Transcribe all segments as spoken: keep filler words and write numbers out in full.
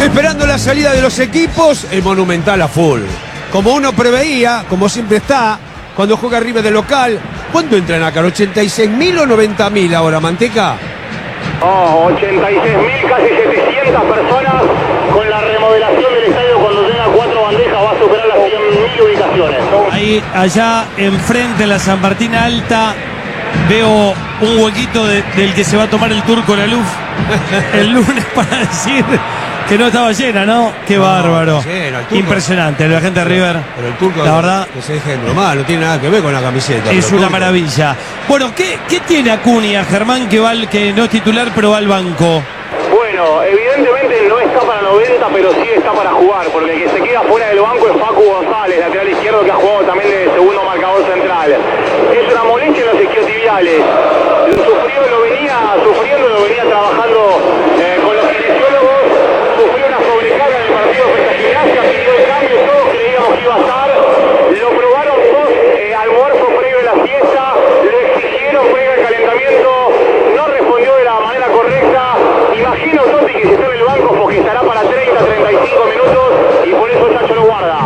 Esperando la salida de los equipos, el Monumental a full. Como uno preveía, como siempre está, cuando juega River de local. ¿Cuánto entran acá? ¿ochenta y seis mil o noventa mil ahora, Manteca? Oh, ochenta y seis mil, casi setecientas personas. Con la remodelación del estadio, cuando tenga cuatro bandejas, va a superar las cien mil ubicaciones. Ahí, allá, enfrente de la San Martín Alta, veo un huequito de, del que se va a tomar el Turco La Luz el lunes para decir que no estaba llena, ¿no? Qué no, bárbaro. Lleno, turco, impresionante, la gente de River. Pero el Turco, la verdad, que se deje normal, no tiene nada que ver con la camiseta. Es una turco. maravilla. Bueno, ¿qué, qué tiene Acuña, Germán, que, va al, que no es titular, pero va al banco? Bueno, evidentemente no está para noventa, pero sí está para jugar, porque el que se queda fuera del banco es Facu González, lateral izquierdo, que ha jugado también de segundo marcador central. Es una molestia en los isquiotibiales. Lo sufrió, lo venía sufriendo, lo venía trabajando eh, con los kinesiólogos. Sufrió una sobrecarga en el partido frente a Gimnasia, pidió el cambio, todos creíamos que iba a estar. Lo probaron dos eh, almuerzos previo a la siesta, lo exigieron previo al calentamiento, no respondió de la manera correcta. Imagino, Totti, que si está en el banco porque estará para treinta, treinta y cinco minutos y por eso Chacho lo guarda.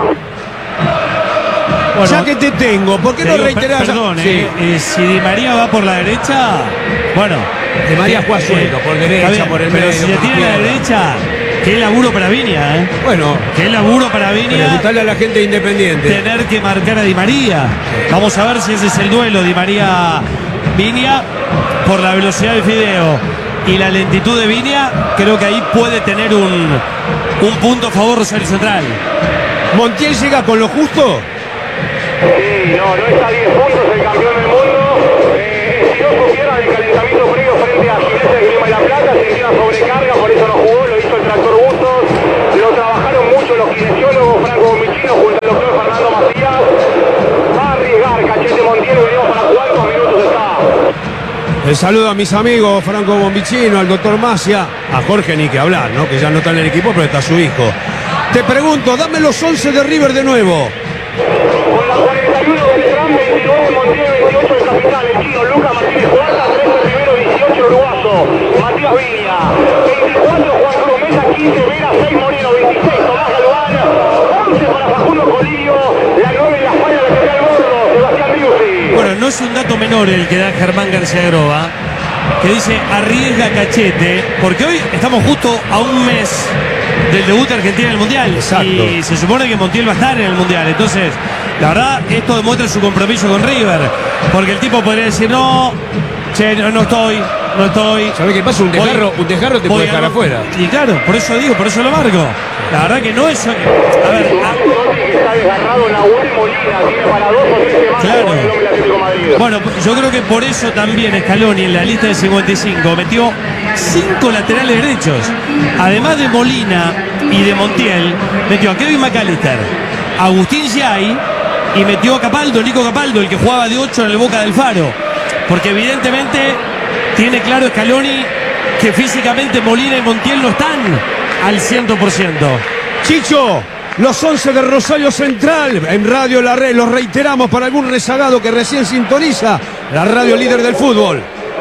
Bueno, ya que te tengo, ¿por qué no reiterás? Perdón, sí. eh, eh, si Di María va por la derecha, bueno. Di María juega suelto, por derecha, bien, por el pero medio. Pero si le tiene a la derecha, qué laburo para Viña, ¿eh? Bueno. Qué laburo para Viña. Preguntarle a la gente independiente. Tener que marcar a Di María. Vamos a ver si ese es el duelo, Di María-Viña, por la velocidad de Fideo y la lentitud de Viña. Creo que ahí puede tener un, un punto a favor Rosario Central. ¿Montiel llega con lo justo? Sí, no, no está a diez puntos el campeón del mundo. Eh, estiró su pierna del calentamiento previo frente a Gimnasia de Grima y La Plata, sintió una sobrecarga, por eso no jugó, lo hizo el Tractor Bustos. Lo trabajaron mucho los kinesiólogos, Franco Bombichino junto al doctor Fernando Macías. Va a arriesgar Cachete Montiel, venimos para cuántos minutos está. El saludo a mis amigos, Franco Bombichino, al doctor Macia, a Jorge ni que hablar, ¿no? Que ya no está en el equipo, pero está su hijo. Te pregunto, dame los once de River de nuevo. Con la cuarenta y uno Beltrán, veintinueve Montiel, veintiocho el capitán, el chino Lucas Martínez Cuarta, trece primero, dieciocho el uruguayo Matías Viña, veinticuatro Juan Cruz Mesa, quince Vera, seis Moreno, veintiséis Tomás Galván, once para Facundo Colidio, la nueve en la espalda la que al bordo, Sebastián Riusi. Bueno, no es un dato menor el que da Germán García Groba, que dice arriesga Cachete, porque hoy estamos justo a un mes del debut de Argentina en el Mundial. Exacto. Y se supone que Montiel va a estar en el Mundial. Entonces, la verdad, esto demuestra su compromiso con River. Porque el tipo podría decir, no, che, no, no estoy, no estoy. ¿Sabés qué pasa? Un desgarro, un desgarro te puede dejar afuera. Y claro, por eso digo, por eso lo marco. La verdad que no es... A ver, que está desgarrado Nahuel Molina, tiene para dos o tres semanas claro. con el Atlético de Madrid. Bueno, yo creo que por eso también Scaloni en la lista de cincuenta y cinco metió cinco laterales derechos. Además de Molina y de Montiel, metió a Kevin McAllister, a Agustín Giai y metió a Capaldo, Nico Capaldo, el que jugaba de ocho en el Boca del Faro. Porque evidentemente tiene claro Scaloni que físicamente Molina y Montiel no están al cien por ciento. Chicho, los once de Rosario Central, en Radio La Red, los reiteramos para algún rezagado que recién sintoniza la radio líder del fútbol.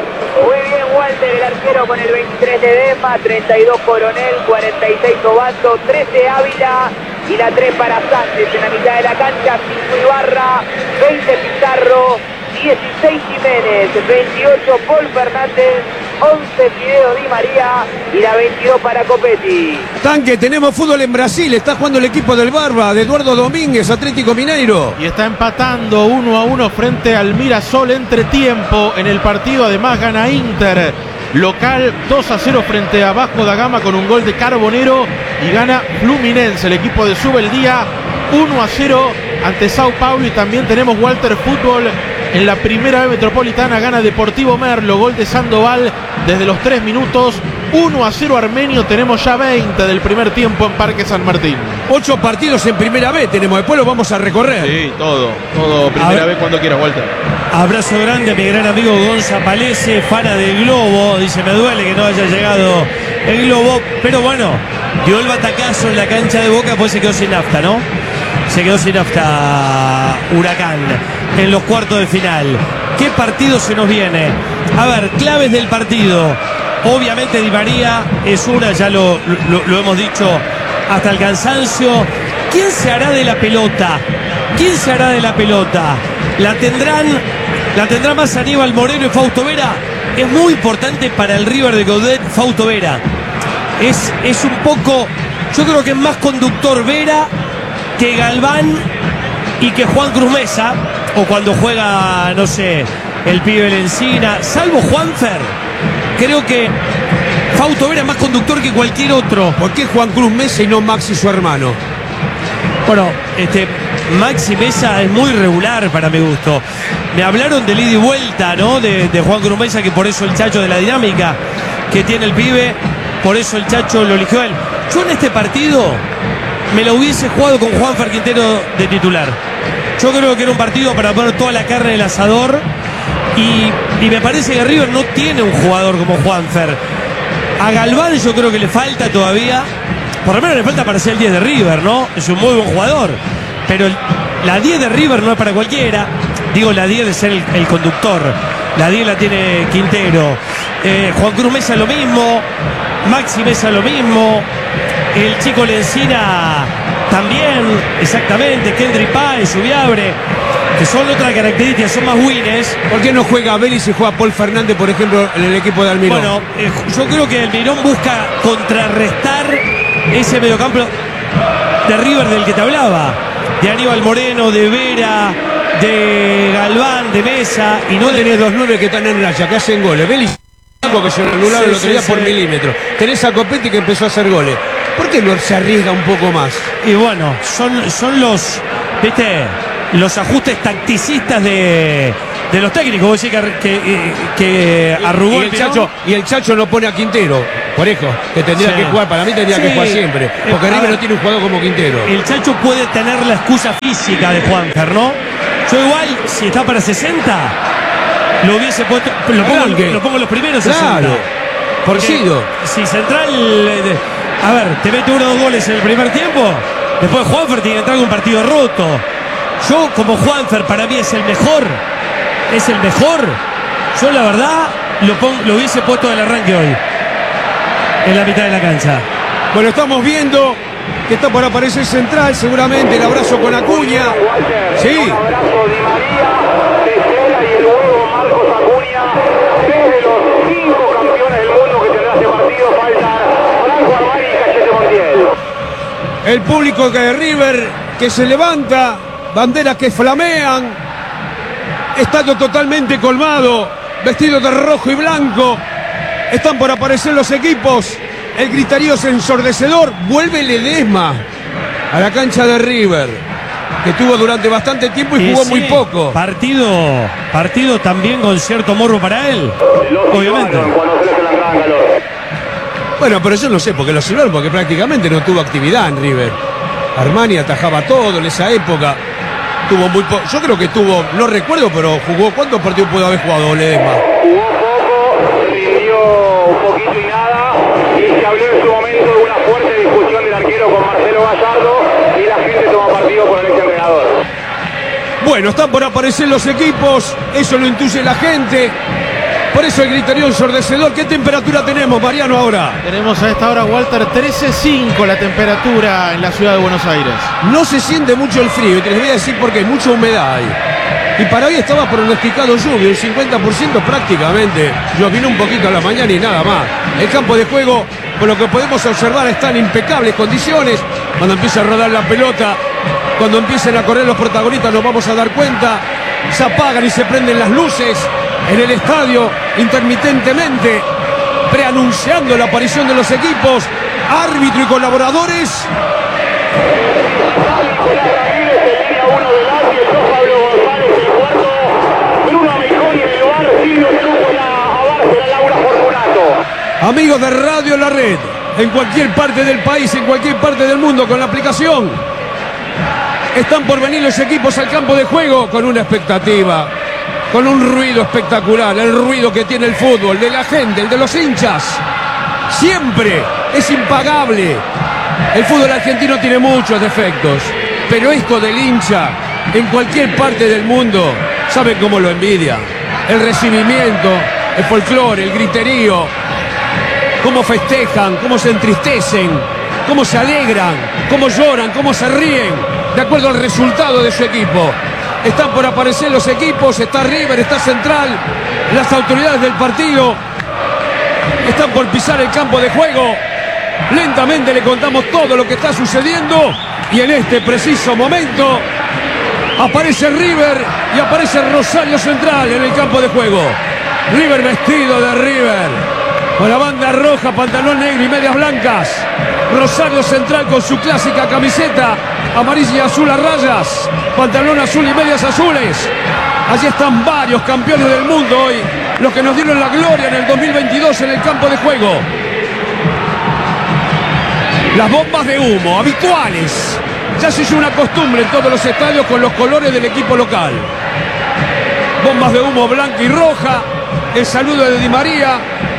Muy bien, Walter, el arquero con el veintitrés de Dema, treinta y dos Coronel, cuarenta y seis Obando, trece Ávila y la tres para Sánchez en la mitad de la cancha, cinco Ibarra, veinte Pizarro, dieciséis Jiménez, veintiocho Paul Fernández, once Fideo Di María y la veintidós para Copetti. Tanque, tenemos fútbol en Brasil, está jugando el equipo del Barba, de Eduardo Domínguez, Atlético Mineiro. Y está empatando uno a uno frente al Mirasol entretiempo en el partido, además gana Inter. Local dos a cero frente a Vasco da Gama con un gol de Carbonero y gana Fluminense, el equipo de Subeldía, uno a cero ante Sao Paulo. Y también tenemos Walter Fútbol en la primera B metropolitana, gana Deportivo Merlo, gol de Sandoval desde los tres minutos, uno a cero Armenio. Tenemos ya veinte del primer tiempo en Parque San Martín. Ocho partidos en primera B tenemos, después los vamos a recorrer. Sí, todo, todo primera B cuando quieras, Walter. Abrazo grande a mi gran amigo Gonza Palese, fana del Globo. Dice, me duele que no haya llegado el Globo, pero bueno, dio el batacazo en la cancha de Boca, pues se quedó sin nafta, ¿no? Se quedó sin nafta Huracán en los cuartos de final. ¿Qué partido se nos viene? A ver, claves del partido. Obviamente Di María es una, ya lo, lo, lo hemos dicho hasta el cansancio. ¿Quién se hará de la pelota? ¿Quién se hará de la pelota? ¿La tendrán, la tendrá más Aníbal Moreno y Fausto Vera? Es muy importante para el River de Gaudet Fausto Vera. Es, es un poco, yo creo que es más conductor Vera que Galván y que Juan Cruz Mesa, o cuando juega, no sé, el pibe Lencina, salvo Juanfer. Creo que Fausto Vera es más conductor que cualquier otro. ¿Por qué Juan Cruz Mesa y no Maxi su hermano? Bueno, este Maxi Mesa es muy regular para mi gusto. Me hablaron del ida y vuelta, ¿no? De, de Juan Cruz Mesa, que por eso el Chacho, de la dinámica que tiene el pibe, por eso el Chacho lo eligió él. Yo en este partido me lo hubiese jugado con Juanfer Quintero de titular. Yo creo que era un partido para poner toda la carne en el asador. Y, y me parece que River no tiene un jugador como Juanfer. A Galván yo creo que le falta todavía. Por lo menos le falta para ser el diez de River, ¿no? Es un muy buen jugador. Pero el, la diez de River no es para cualquiera. Digo, la diez de ser el, el conductor. La diez la tiene Quintero. Eh, Juan Cruz Mesa lo mismo. Maxi Mesa lo mismo. El chico Lencina también, exactamente. Kendry Páez, Subiabre, que son otra característica, son más winners. ¿Por qué no juega Vélez y juega Paul Fernández, por ejemplo, en el equipo de Almirón? Bueno, eh, yo creo que Almirón busca contrarrestar ese mediocampo de River del que te hablaba, de Aníbal Moreno, de Vera, de Galván, de Mesa, y no No de... tenés dos nueve que están en raya, que hacen goles. Vélez, que se anularon Sí, el otro día sí, por sí. milímetros. Tenés a Copetti, que empezó a hacer goles. ¿Por qué no se arriesga un poco más? Y bueno, son, son los, viste, los ajustes tacticistas de, de los técnicos. Vos decís que, que, que arrugó y el Almirón. Chacho Y el Chacho no pone a Quintero, por eso, que tendría Sí. que jugar. Para mí tendría Sí. que jugar siempre. Porque Eh, a River ver. no tiene un jugador como Quintero. El Chacho puede tener la excusa física de Juanfer, ¿no? Yo igual, si está para sesenta, lo hubiese puesto, lo pongo, Arranque. lo pongo en los primeros Claro. sesenta. Porque Torcido. si Central, eh, de- a ver, te mete uno o dos goles en el primer tiempo, después Juanfer tiene que entrar con un partido roto. Yo, como Juanfer, para mí es el mejor, es el mejor. Yo, la verdad, lo, pon- lo hubiese puesto del arranque hoy, en la mitad de la cancha. Bueno, estamos viendo que está por aparecer Central, seguramente el abrazo con Acuña. Sí. Un abrazo Di María, Teixeira y el huevo Marcos Acuña. Tres de los cinco campeones del mundo que tendrá este partido faltan Franco Armani y Cachete Montiel. El público que de River que se levanta, banderas que flamean, estadio totalmente colmado, vestidos de rojo y blanco. Están por aparecer los equipos. El griterío es ensordecedor. Vuelve Ledesma a la cancha de River, que tuvo durante bastante tiempo y jugó sí, muy poco. Partido, partido también con cierto morbo para él. Los Obviamente. silbaron cuando se les la entrada en calor. Bueno, pero yo no sé por qué lo silbaron, porque prácticamente no tuvo actividad en River. Armani atajaba todo en esa época. Tuvo muy poco. Yo creo que tuvo, no recuerdo, pero jugó. ¿Cuántos partidos pudo haber jugado Ledesma? Jugó poco, rindió un poquito y nada, y se habló en su momento de una fuerte discusión del arquero con Marcelo Gallardo, y la gente toma partido por el ex entrenador. Bueno, están por aparecer los equipos, eso lo intuye la gente. Por eso el griterío ensordecedor. ¿Qué temperatura tenemos, Mariano, ahora? Tenemos a esta hora, Walter, trece punto cinco la temperatura en la ciudad de Buenos Aires. No se siente mucho el frío, y te les voy a decir por qué, mucha humedad hay. Y para hoy estaba pronosticado lluvia, un cincuenta por ciento prácticamente. Llovió un poquito a la mañana y nada más. El campo de juego, por lo que podemos observar, está en impecables condiciones. Cuando empieza a rodar la pelota, cuando empiecen a correr los protagonistas, nos vamos a dar cuenta. Se apagan y se prenden las luces en el estadio intermitentemente, preanunciando la aparición de los equipos, árbitro y colaboradores. Nicolás Ramírez en línea uno del Ati, el Pablo González el cuarto, Bruno Mejoni en el bar, Silvio Trúcola, a Bárcena, Laura Fortunato. Amigos de Radio La Red, en cualquier parte del país, en cualquier parte del mundo, con la aplicación, están por venir los equipos al campo de juego con una expectativa, con un ruido espectacular, el ruido que tiene el fútbol, de la gente, el de los hinchas. Siempre es impagable. El fútbol argentino tiene muchos defectos, pero esto del hincha, en cualquier parte del mundo, saben cómo lo envidia. El recibimiento, el folclore, el griterío, cómo festejan, cómo se entristecen, cómo se alegran, cómo lloran, cómo se ríen, de acuerdo al resultado de su equipo. Están por aparecer los equipos, está River, está Central, las autoridades del partido están por pisar el campo de juego. Lentamente le contamos todo lo que está sucediendo y en este preciso momento aparece River y aparece Rosario Central en el campo de juego. River vestido de River, con la banda roja, pantalón negro y medias blancas. Rosario Central con su clásica camiseta amarilla y azul a rayas, pantalón azul y medias azules. Allí están varios campeones del mundo hoy, los que nos dieron la gloria en el dos mil veintidós en el campo de juego. Las bombas de humo habituales. Ya se hizo una costumbre en todos los estadios con los colores del equipo local. Bombas de humo blanca y roja. El saludo de Di María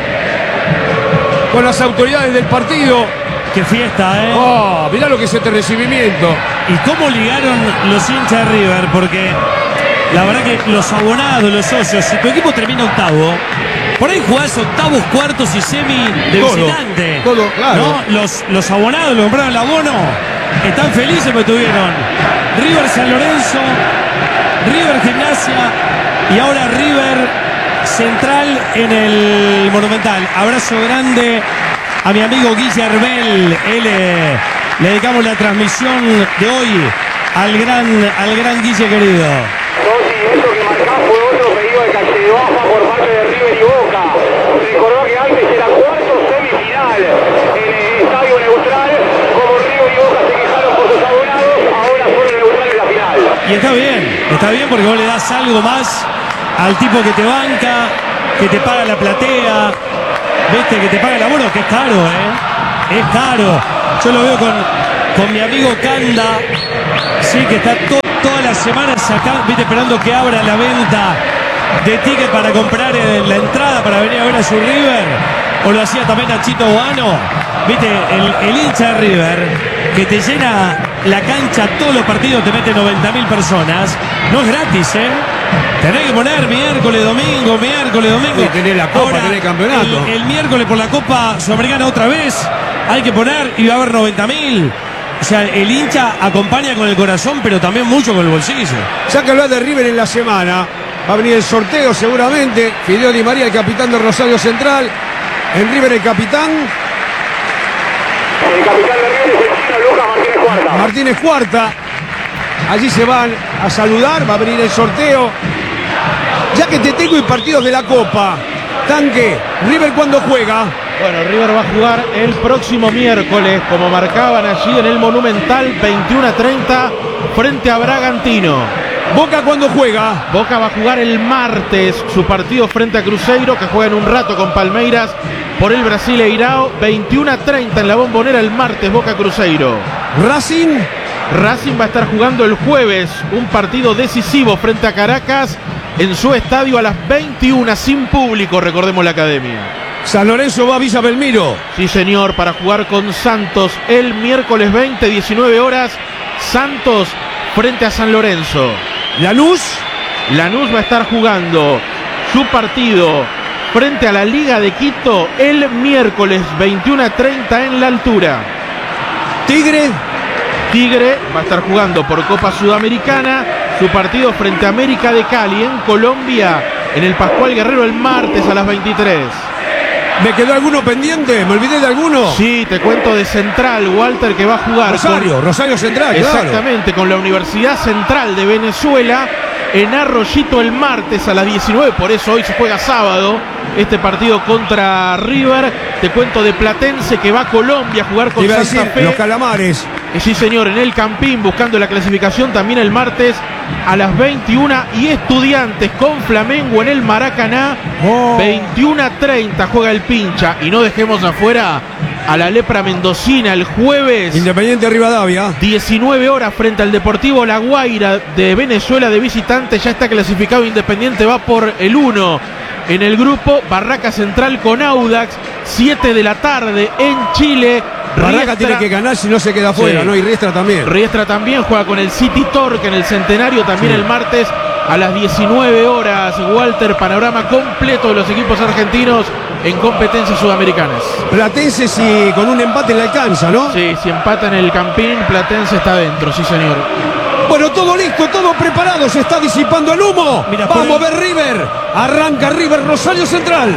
con las autoridades del partido. Qué fiesta, ¿eh? Oh, mirá lo que es este recibimiento. Y cómo ligaron los hinchas de River, porque la verdad que los abonados, los socios, si tu equipo termina octavo, por ahí jugás octavos, cuartos y semi de Todo, visitante. todo, claro. ¿No? Los, los abonados, los compraron el abono, están felices porque tuvieron River San Lorenzo, River Gimnasia y ahora River Central en el Monumental. Abrazo grande a mi amigo Guille Arbel. Él, eh, le dedicamos la transmisión de hoy al gran, al gran Guille querido. Rossi, eso que marcás fue otro pedido de calle de baja por parte de River y Boca. Recordó que antes era cuarto semifinal en el estadio neutral. Como River y Boca se quejaron por sus abonados, ahora son el neutral en la final. Y está bien, está bien porque vos le das algo más al tipo que te banca, que te paga la platea, viste, que te paga el abono, que es caro, ¿eh? Es caro. Yo lo veo con, con mi amigo Canda, sí, que está to, toda la semana sacando, viste, esperando que abra la venta de ticket para comprar eh, la entrada para venir a ver a su River. O lo hacía también a Chito Boano, viste, el, el hincha de River, que te llena la cancha todos los partidos, te mete noventa mil personas. No es gratis, ¿eh? Tenés que poner miércoles, domingo, miércoles, domingo. Sí, tenés la Copa, Ahora, tenés campeonato. El, el miércoles por la Copa Sudamericana otra vez. Hay que poner y va a haber noventa mil. O sea, el hincha acompaña con el corazón, pero también mucho con el bolsillo. Ya que hablar de River en la semana, va a venir el sorteo seguramente. Fideo Di María, el capitán de Rosario Central. En River el capitán. El capitán de River es el chino Lucas Martínez Cuarta. Martínez Cuarta. Allí se van a saludar, va a venir el sorteo. Ya que te tengo y partidos de la Copa. Tanque, River cuando juega. Bueno, River va a jugar el próximo miércoles, como marcaban allí en el Monumental, veintiuno a treinta, frente a Bragantino. Boca cuando juega. Boca va a jugar el martes su partido frente a Cruzeiro, que juega en un rato con Palmeiras por el Brasileirao. veintiuno a treinta en la Bombonera el martes, Boca Cruzeiro. Racing. Racing va a estar jugando el jueves un partido decisivo frente a Caracas en su estadio a las veintiuna, sin público, recordemos la academia. San Lorenzo va a Villa Belmiro. Sí, señor, para jugar con Santos el miércoles veinte, diecinueve horas. Santos frente a San Lorenzo. Lanús. Lanús va a estar jugando su partido frente a la Liga de Quito el miércoles veintiuno a treinta en la altura. Tigre. Tigre va a estar jugando por Copa Sudamericana su partido frente a América de Cali en Colombia en el Pascual Guerrero el martes a las veintitrés. ¿Me quedó alguno pendiente? ¿Me olvidé de alguno? Sí, te cuento de Central, Walter, que va a jugar Rosario, con, Rosario Central, exactamente, claro. con la Universidad Central de Venezuela en Arroyito el martes a las diecinueve, por eso hoy se juega sábado este partido contra River. Te cuento de Platense, que va a Colombia a jugar con Iba a Santa decir, Fe. los Calamares. Sí, señor, en el Campín, buscando la clasificación también el martes a las veintiuna. Y Estudiantes con Flamengo en el Maracaná, Oh. veintiuno a treinta juega el Pincha. Y no dejemos afuera a la Lepra Mendocina el jueves, Independiente Rivadavia. diecinueve horas, frente al Deportivo La Guaira de Venezuela de visitante. Ya está clasificado Independiente, va por el uno en el grupo. Barraca Central con Audax, siete de la tarde en Chile. Barraca Riestra tiene que ganar si no se queda afuera, Sí. ¿no? Y Riestra también. Riestra también juega con el City Torque en el Centenario también, sí, el martes a las diecinueve horas. Walter, panorama completo de los equipos argentinos en competencias sudamericanas. Platense si con un empate le alcanza, ¿no? Sí, si empata en el Campín, Platense está dentro, sí señor. Bueno, todo listo, todo preparado, se está disipando el humo. Mira, vamos el... a ver River. Arranca River, Rosario Central.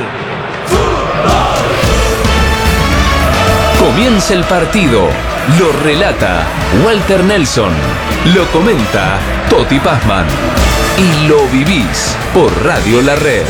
Comienza el partido. Lo relata Walter Nelson. Lo comenta Toti Pazman. Y lo vivís por Radio La Red.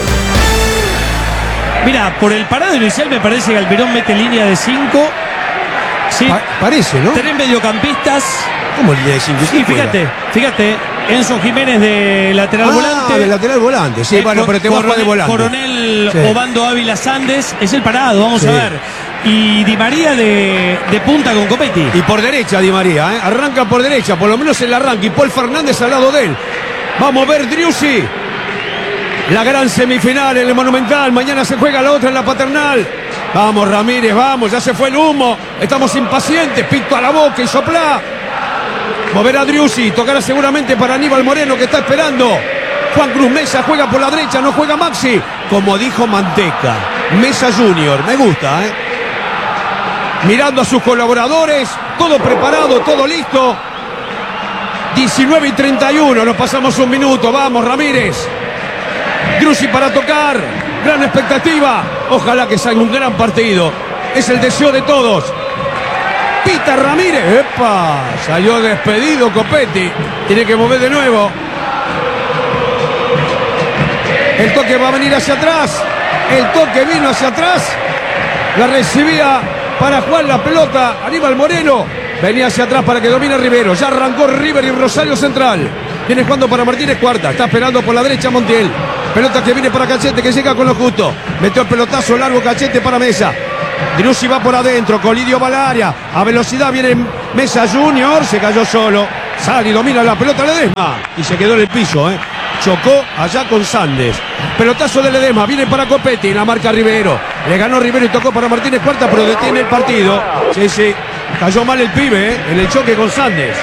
Mira, por el parado inicial me parece que Almirón mete línea de cinco. Sí. Pa parece, ¿no? Tres mediocampistas. ¿Cómo línea de cinco? Sí, fíjate, fíjate. Enzo Jiménez de lateral ah, volante. de lateral volante, sí, Eh, bueno, pero te vas a jugar de volante. Coronel sí. Obando Ávila Sandes es el parado, vamos sí. a ver. Y Di María de, de punta con Copetti. Y por derecha Di María, ¿eh? Arranca por derecha, por lo menos el arranque. Y Paul Fernández al lado de él. Vamos a ver Driussi. La gran semifinal en el Monumental. Mañana se juega la otra en la Paternal. Vamos Ramírez, vamos, ya se fue el humo. Estamos impacientes, pito a la boca y soplá. Mover a Driussi, tocará seguramente para Aníbal Moreno que está esperando. Juan Cruz Mesa juega por la derecha, no juega Maxi. Como dijo Manteca, Mesa Junior, me gusta, ¿eh? Mirando a sus colaboradores, todo preparado, todo listo. diecinueve y treinta y uno, nos pasamos un minuto, vamos Ramírez. Driussi para tocar, gran expectativa. Ojalá que salga un gran partido. Es el deseo de todos. Pita Ramírez, ¡epa! Salió despedido Copetti. Tiene que mover de nuevo. El toque va a venir hacia atrás. El toque vino hacia atrás. La recibía para jugar la pelota Aníbal Moreno. Venía hacia atrás para que domine Rivero. Ya arrancó River y Rosario Central. Viene jugando para Martínez Cuarta. Está esperando por la derecha Montiel. Pelota que viene para Cachete, que llega con lo justo. Metió el pelotazo largo Cachete para Mesa. Driussi va por adentro, Colidio va al área. A velocidad viene Mesa Junior. Se cayó solo. Sale y domina la pelota Ledesma. Y se quedó en el piso, ¿eh? Chocó allá con Sandes. Pelotazo de Ledesma. Viene para Copetti. La marca Rivero. Le ganó Rivero y tocó para Martínez Cuarta, pero detiene el partido. Sí, sí. Cayó mal el pibe, ¿eh? En el choque con Sandes.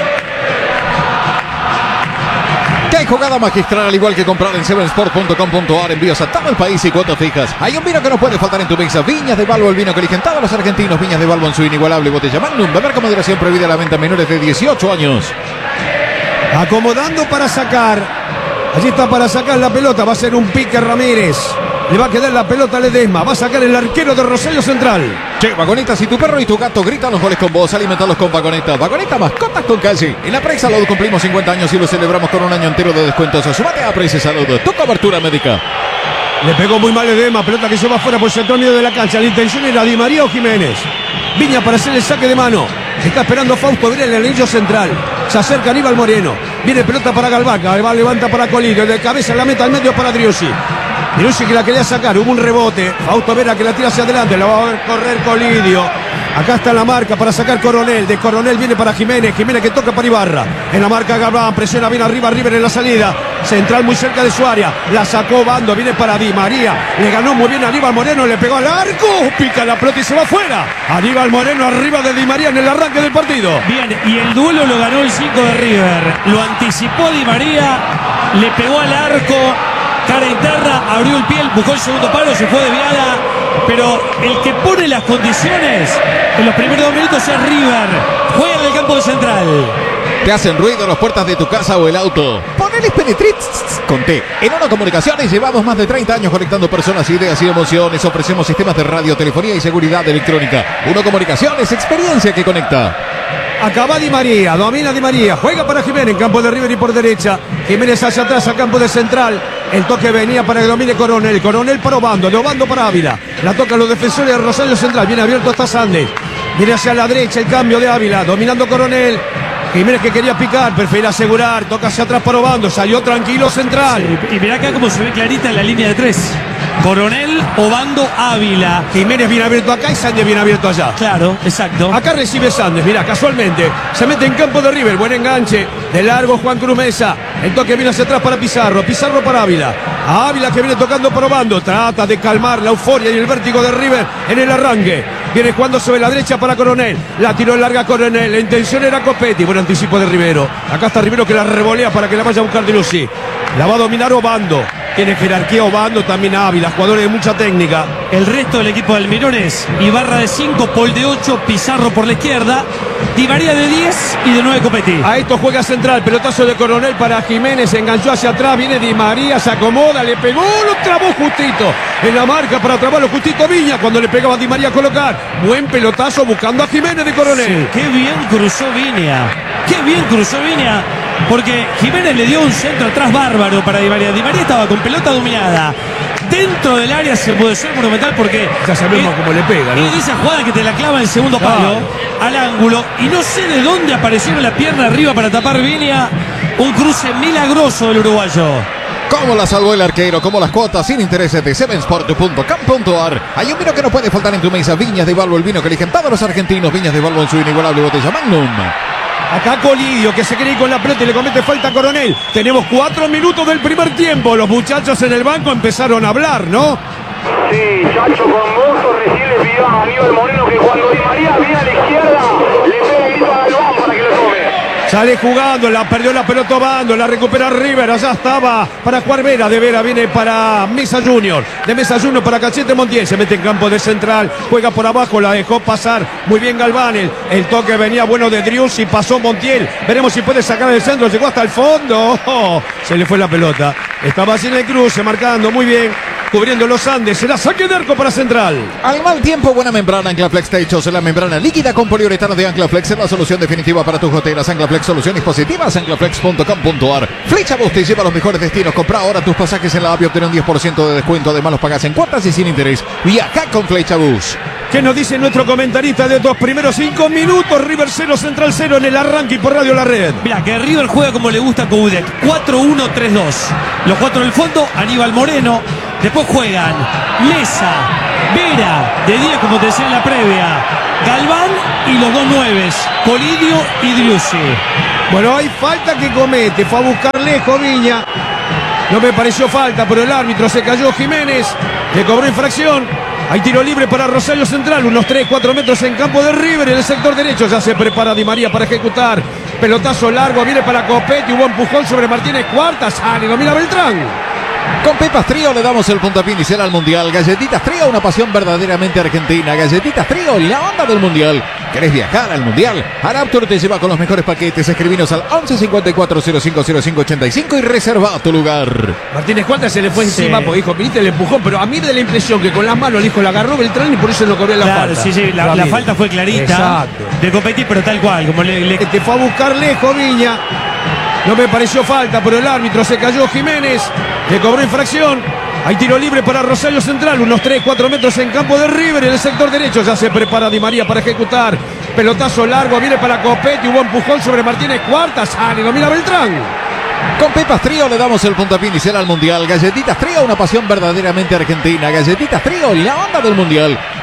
¡Qué jugada magistral! Al igual que comprar en seven sport punto com punto a r, envíos a todo el país y cuotas fijas. Hay un vino que no puede faltar en tu mesa. Viñas de Balbo, el vino que eligen todos los argentinos. Viñas de Balbo en su inigualable botella Magnum. Beber con moderación, prohibida la venta a menores de dieciocho años. Acomodando para sacar. Allí está para sacar la pelota. Va a ser un pique Ramírez. Le va a quedar la pelota a Ledesma. Va a sacar el arquero de Rosario Central. Che, Vagoneta, si tu perro y tu gato gritan los goles con vos, alimentalos con Vagoneta. Vagoneta, mascotas con calle. En la Prey Salud cumplimos cincuenta años y lo celebramos con un año entero de descuentos. Sumate a Prey Salud, tu cobertura médica. Le pegó muy mal Ledesma. Pelota que se va fuera por el sector medio de la cancha. La intención era Di María o Jiménez. Viña para hacer el saque de mano. Está esperando Fausto Vera en el anillo central. Se acerca Aníbal Moreno. Viene pelota para Galván. Galván levanta para Colidio. De cabeza la meta al medio para Driussi. Driussi que la quería sacar. Hubo un rebote. Fausto Vera que la tira hacia adelante. La va a ver correr Colidio. Acá está la marca para sacar Coronel. De Coronel viene para Jiménez. Jiménez que toca para Ibarra. En la marca Galván. Presiona bien arriba. River en la salida. Central muy cerca de su área. La sacó Bando. Viene para Di María. Le ganó muy bien a Aníbal Moreno. Le pegó al arco. Pica la pelota y se va afuera. Aníbal Moreno arriba de Di María en el arranque del partido. Bien, y el duelo lo ganó el cinco de River. Lo anticipó Di María. Le pegó al arco. Cara interna, abrió el pie, buscó el segundo palo, se fue desviada. Pero el que pone las condiciones en los primeros dos minutos es River. Juega en el campo de Central. Te hacen ruido las puertas de tu casa o el auto. Poneles Penetrit con T. En Uno Comunicaciones llevamos más de treinta años conectando personas, ideas y emociones. Ofrecemos sistemas de radio, telefonía y seguridad electrónica. Uno Comunicaciones, experiencia que conecta. Acaba Di María, domina Di María, juega para Jiménez en campo de River y por derecha. Jiménez hacia atrás a campo de Central. El toque venía para que domine Coronel. Coronel para Obando, de Obando para Ávila. La tocan los defensores de Rosario Central. Viene abierto hasta Sandes. Viene hacia la derecha el cambio de Ávila, dominando Coronel. Jiménez que quería picar, prefiere asegurar. Toca hacia atrás para Obando, salió tranquilo Central. Sí, y mirá acá como se ve clarita en la línea de tres. Coronel, Obando, Ávila. Jiménez viene abierto acá y Sandes viene abierto allá. Claro, exacto. Acá recibe Sandes, mirá, casualmente. Se mete en campo de River, buen enganche. De largo Juan Cruz Mesa. El toque viene hacia atrás para Pizarro. Pizarro para Ávila. A Ávila que viene tocando por Obando. Trata de calmar la euforia y el vértigo de River en el arranque. Viene jugando sobre la derecha para Coronel. La tiró en larga Coronel. La intención era Copetti. Buen anticipo de Rivero. Acá está Rivero que la revolea para que la vaya a buscar Driussi. La va a dominar Obando. Tiene jerarquía Obando, también Ávila, jugadores de mucha técnica. El resto del equipo del Mirones, Ibarra de cinco, Paul de ocho, Pizarro por la izquierda, Di María de diez y de nueve Copetti. A esto juega central, pelotazo de Coronel para Jiménez, enganchó hacia atrás, viene Di María, se acomoda, le pegó, lo trabó justito. En la marca para trabarlo justito Viña, cuando le pegaba a Di María a colocar. Buen pelotazo buscando a Jiménez de Coronel. Sí, qué bien cruzó Viña, qué bien cruzó Viña, porque Jiménez le dio un centro atrás bárbaro para Di María. Di María estaba con pelota dominada. Dentro del área se puede ser monumental porque ya sabemos cómo le pega, ¿no? Es esa jugada que te la clava en el segundo palo, claro, al ángulo, y no sé de dónde aparecieron la pierna arriba para tapar Viña. Un cruce milagroso del uruguayo. Cómo la salvó el arquero, como las cuotas sin intereses de seven sport punto com punto a r. Hay un vino que no puede faltar en tu mesa. Viñas de Balbo, el vino que eligen todos los argentinos. Viñas de Balbo en su inigualable botella Magnum. Acá Colidio, que se cree con la pelota y le comete falta a Coronel. Tenemos cuatro minutos del primer tiempo. Los muchachos en el banco empezaron a hablar, ¿no? Sí, Chacho con gusto recién le pidió a Aníbal Moreno que cuando Di María viene a la izquierda le pegue el grito a Galván para que lo tome. Sale jugando, la perdió la pelota Obando, la recupera River, allá estaba para jugar Vera, de Vera viene para Mesa Junior, de Mesa Junior para Cachete Montiel, se mete en campo de central, juega por abajo, la dejó pasar muy bien Galván, el, el toque venía bueno de Driussi, pasó Montiel, veremos si puede sacar del centro, llegó hasta el fondo, oh, se le fue la pelota, estaba sin el cruce, marcando muy bien, cubriendo los Andes, será saque de arco para Central. Al mal tiempo, buena membrana Anclaflex Techos, la membrana líquida con poliuretano de Anclaflex es la solución definitiva para tus goteras. Anclaflex, soluciones positivas, anclaflex punto com punto a r. Flecha Bus te lleva a los mejores destinos. Compra ahora tus pasajes en la app y obtén un diez por ciento de descuento. Además los pagas en cuotas y sin interés. Viaja con Flecha Bus. ¿Qué nos dice nuestro comentarista de estos primeros cinco minutos? River cero, Central cero en el arranque y por Radio La Red. Mira, que River juega como le gusta a Koudek, cuatro uno tres dos. Los cuatro del fondo, Aníbal Moreno. Después juegan Mesa, Vera, de diez como te decía en la previa, Galván y los dos nueves, Colidio y Driussi. Bueno, hay falta que comete, fue a buscar lejos Viña. No me pareció falta, pero el árbitro se cayó Jiménez, le cobró infracción. Hay tiro libre para Rosario Central, unos tres cuatro metros en campo de River en el sector derecho. Ya se prepara Di María para ejecutar. Pelotazo largo, viene para Copetti, hubo empujón sobre Martínez Cuarta, sale, domina Beltrán. Con Pepas Trío le damos el puntapié inicial al Mundial. Galletitas Trío, una pasión verdaderamente argentina. Galletitas Trío, la onda del Mundial. ¿Querés viajar al Mundial? Araptur te lleva con los mejores paquetes. Escribinos al once cincuenta y cuatro cero cinco cero cinco ochenta y cinco y reserva tu lugar. Martínez Cuarta se le fue Sí. encima porque dijo, viniste, le empujó, pero a mí me da la impresión que con las manos el hijo la agarró Beltrán y por eso no cobró la Claro, falta. sí, sí, la, la falta fue clarita. Exacto. De Copetti, pero tal cual, como le, le- Te fue a buscar lejos Viña. No me pareció falta, pero el árbitro se cayó Jiménez. Le cobró infracción. Hay tiro libre para Rosario Central, unos tres cuatro metros en campo de River en el sector derecho. Ya se prepara Di María para ejecutar. Pelotazo largo, viene para Copetti, hubo empujón sobre Martínez Cuarta, sale, domina Beltrán. Con Pepas Trío le damos el puntapié inicial al Mundial. Galletitas Trío, una pasión verdaderamente argentina. Galletitas Trío, la onda del Mundial.